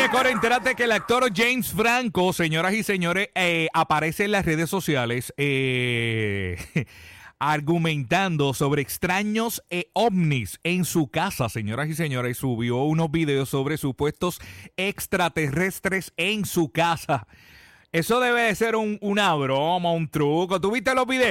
Core, entérate que el actor James Franco, señoras y señores, aparece en las redes sociales argumentando sobre extraños ovnis en su casa, señoras y señores. Subió unos videos sobre supuestos extraterrestres en su casa. Eso debe de ser una broma, un truco. ¿Tú viste los videos?